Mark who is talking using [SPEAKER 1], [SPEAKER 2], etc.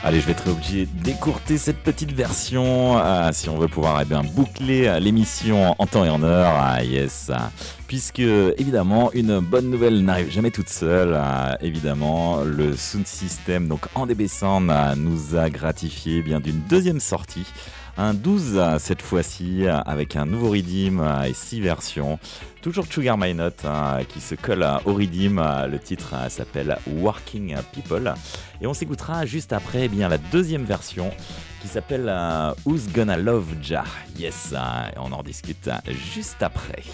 [SPEAKER 1] Allez, je vais être obligé d'écourter cette petite version si on veut pouvoir boucler l'émission en temps et en heure. Yes, puisque évidemment une bonne nouvelle n'arrive jamais toute seule. Évidemment, le Sound System, donc en DB Sound, nous a gratifié bien d'une deuxième sortie. Un 12 cette fois-ci avec un nouveau Redeem et 6 versions. Toujours Sugar My Note qui se colle au Redeem. Le titre s'appelle Working People. Et on s'écoutera juste après la deuxième version qui s'appelle Who's Gonna Love Ja. Yes, on en discute juste après.